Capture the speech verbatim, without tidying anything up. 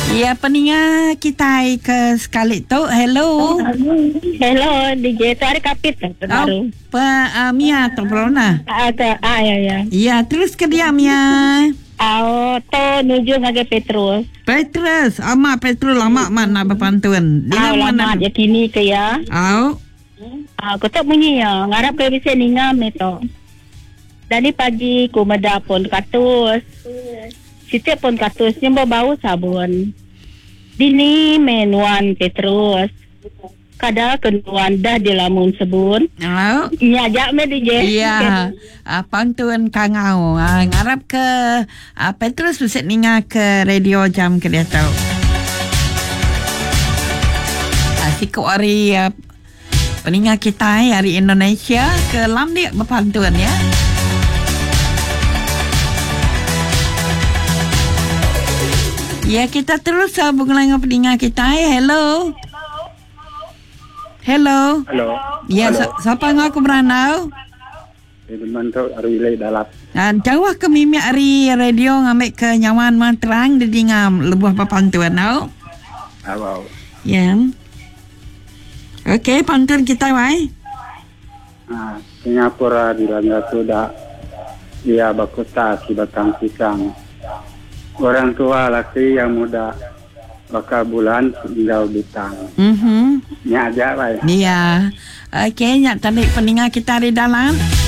Ya, peninga kita ke sekali tu. Hello. Hello, D J. Tu hari kapit tu baru. Oh, pa uh, Mia tu Perona. Ah, tu, ah ya ya. Ya, terus ke dia Mia. Ah, tu nuju ngagai Petrus. Petrus, ama Petrus lama mana berpantun. Ah, lama je kini ke ya. Au. Ah, aku tak bunyi ya. Ngarap ke bisa ningam itu. Dari pagi ku medapun katus. Setiap pun katusnya bau sabun. Dini menuan Petrus. Kada kenuan dah dilamun sebun. Oh. Nyajak me D J. Iya. Uh, pantun kangau. Uh, ngarap ke uh, Petrus bisa ninga ke radio jam ke dia tahu. Uh, siku hari uh, peninga kita hari Indonesia ke lam dia berpantun ya. Ya, kita terus sambung dengan peninga kita. Hello. Hello. Halo. Ya, Halo. sa- siapa ngaku beranau? Itu mantap hari ilai dalat. Dan jauh ke mimi ari radio ngambil ke nyawan man terang di ngam lebuh papantun tau. Awau. Ya. Okey, pantun kita wai. Ah, Singapura di langgar sudah dia bakota kibatang pisang. Orang tua laki yang muda bakal bulan tinggal bintang. Mhm. Nya aja baik. Dia. Okey, nyak tadi peninga kita di dalam.